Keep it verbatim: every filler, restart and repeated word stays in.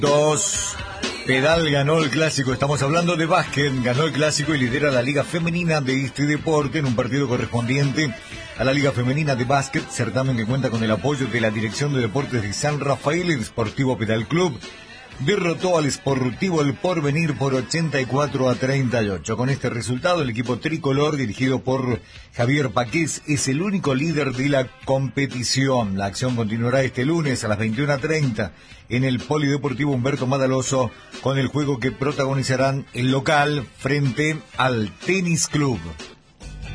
Dos. Pedal ganó el clásico, estamos hablando de básquet, ganó el clásico y lidera la Liga Femenina de este deporte en un partido correspondiente a la Liga Femenina de Básquet, certamen que cuenta con el apoyo de la Dirección de Deportes de San Rafael. El Sportivo Pedal Club derrotó al Sportivo El Porvenir por ochenta y cuatro a treinta y ocho. Con este resultado, el equipo tricolor, dirigido por Javier Paqués, es el único líder de la competición. La acción continuará este lunes a las veintiuna treinta en el Polideportivo Humberto Madaloso, con el juego que protagonizarán el local frente al Tenis Club.